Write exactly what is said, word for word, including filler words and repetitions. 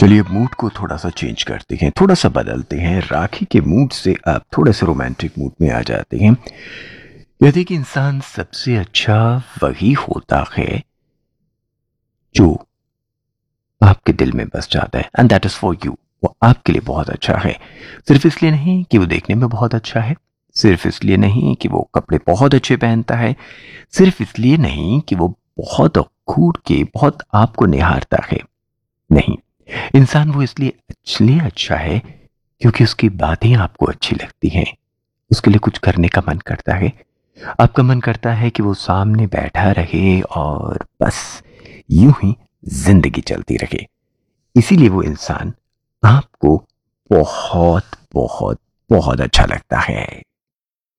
चलिए अब मूड को थोड़ा सा चेंज करते हैं, थोड़ा सा बदलते हैं। राखी के मूड से आप थोड़े से रोमांटिक मूड में आ जाते हैं। कहते कि इंसान सबसे अच्छा वही होता है जो आपके दिल में बस जाता है, and that is for you. वो आपके लिए बहुत अच्छा है, सिर्फ इसलिए नहीं कि वो देखने में बहुत अच्छा है, सिर्फ इसलिए नहीं कि वो कपड़े बहुत अच्छे पहनता है, सिर्फ इसलिए नहीं कि वो बहुत खूट के बहुत आपको निहारता है। नहीं, इंसान वो इसलिए इसलिए अच्छा है क्योंकि उसकी बातें आपको अच्छी लगती हैं, उसके लिए कुछ करने का मन करता है। आपका मन करता है कि वो सामने बैठा रहे और बस यूं ही जिंदगी चलती रहे। इसीलिए वो इंसान आपको बहुत बहुत बहुत अच्छा लगता है।